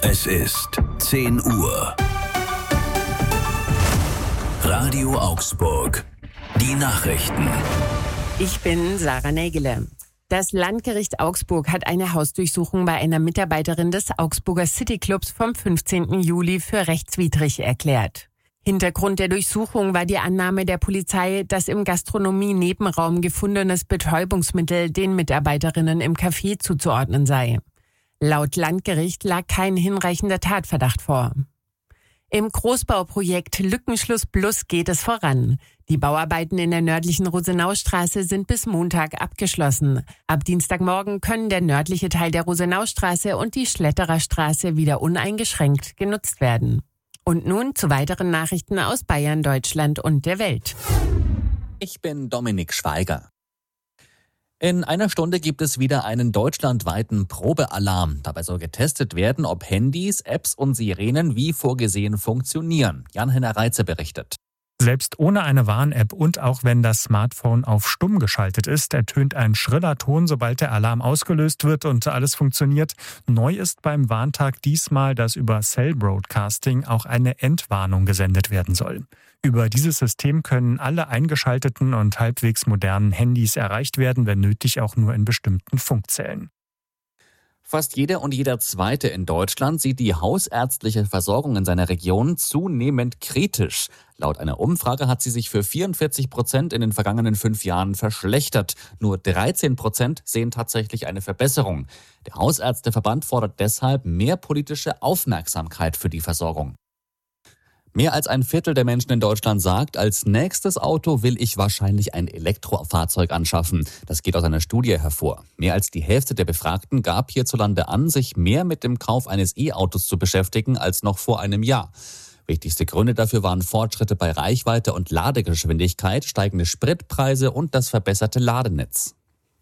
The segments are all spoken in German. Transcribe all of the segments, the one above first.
Es ist 10 Uhr. Radio Augsburg. Die Nachrichten. Ich bin Sarah Nägele. Das Landgericht Augsburg hat eine Hausdurchsuchung bei einer Mitarbeiterin des Augsburger Cityclubs vom 15. Juli für rechtswidrig erklärt. Hintergrund der Durchsuchung war die Annahme der Polizei, dass im Gastronomie-Nebenraum gefundenes Betäubungsmittel den Mitarbeiterinnen im Café zuzuordnen sei. Laut Landgericht lag kein hinreichender Tatverdacht vor. Im Großbauprojekt Lückenschluss Plus geht es voran. Die Bauarbeiten in der nördlichen Rosenaustraße sind bis Montag abgeschlossen. Ab Dienstagmorgen können der nördliche Teil der Rosenaustraße und die Schletterer Straße wieder uneingeschränkt genutzt werden. Und nun zu weiteren Nachrichten aus Bayern, Deutschland und der Welt. Ich bin Dominik Schweiger. In einer Stunde gibt es wieder einen deutschlandweiten Probealarm. Dabei soll getestet werden, ob Handys, Apps und Sirenen wie vorgesehen funktionieren. Jan-Henner Reitze berichtet. Selbst ohne eine Warn-App und auch wenn das Smartphone auf stumm geschaltet ist, ertönt ein schriller Ton, sobald der Alarm ausgelöst wird und alles funktioniert. Neu ist beim Warntag diesmal, dass über Cell Broadcasting auch eine Entwarnung gesendet werden soll. Über dieses System können alle eingeschalteten und halbwegs modernen Handys erreicht werden, wenn nötig auch nur in bestimmten Funkzellen. Fast jeder und jeder Zweite in Deutschland sieht die hausärztliche Versorgung in seiner Region zunehmend kritisch. Laut einer Umfrage hat sie sich für 44% in den vergangenen 5 Jahren verschlechtert. Nur 13% sehen tatsächlich eine Verbesserung. Der Hausärzteverband fordert deshalb mehr politische Aufmerksamkeit für die Versorgung. Mehr als ein Viertel der Menschen in Deutschland sagt, als nächstes Auto will ich wahrscheinlich ein Elektrofahrzeug anschaffen. Das geht aus einer Studie hervor. Mehr als die Hälfte der Befragten gab hierzulande an, sich mehr mit dem Kauf eines E-Autos zu beschäftigen als noch vor einem Jahr. Wichtigste Gründe dafür waren Fortschritte bei Reichweite und Ladegeschwindigkeit, steigende Spritpreise und das verbesserte Ladenetz.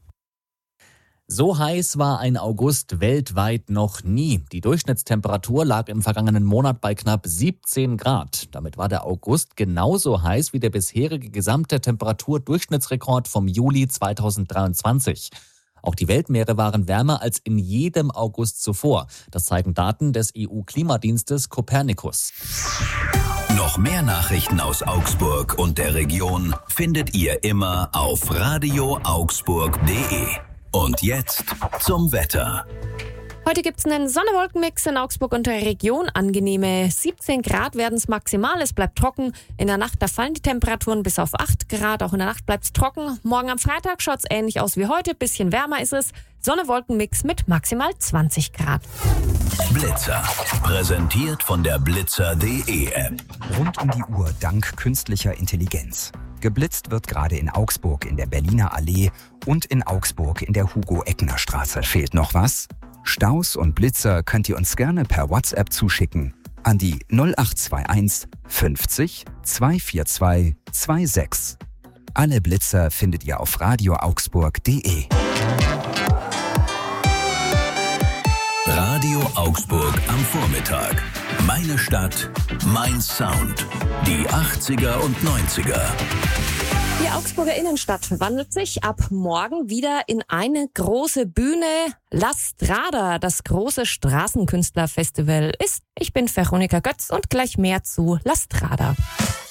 So heiß war ein August weltweit noch nie. Die Durchschnittstemperatur lag im vergangenen Monat bei knapp 17 Grad. Damit war der August genauso heiß wie der bisherige gesamte Temperaturdurchschnittsrekord vom Juli 2023. Auch die Weltmeere waren wärmer als in jedem August zuvor. Das zeigen Daten des EU-Klimadienstes Copernicus. Noch mehr Nachrichten aus Augsburg und der Region findet ihr immer auf radioaugsburg.de. Und jetzt zum Wetter. Heute gibt es einen Sonne-Wolken-Mix in Augsburg und der Region. Angenehme 17 Grad werden es maximal. Es bleibt trocken. In der Nacht, da fallen die Temperaturen bis auf 8 Grad. Auch in der Nacht bleibt es trocken. Morgen am Freitag schaut es ähnlich aus wie heute. Bisschen wärmer ist es. Sonne-Wolken-Mix mit maximal 20 Grad. Blitzer. Präsentiert von der Blitzer.de App. Rund um die Uhr dank künstlicher Intelligenz. Geblitzt wird gerade in Augsburg in der Berliner Allee und in Augsburg in der Hugo-Eckner-Straße. Fehlt noch was? Staus und Blitzer könnt ihr uns gerne per WhatsApp zuschicken an die 0821 50 242 26. Alle Blitzer findet ihr auf radioaugsburg.de. Radio Augsburg am Vormittag. Meine Stadt, mein Sound. Die 80er und 90er. Die Augsburger Innenstadt wandelt sich ab morgen wieder in eine große Bühne. La Strada, das große Straßenkünstlerfestival ist. Ich bin Veronika Götz und gleich mehr zu La Strada.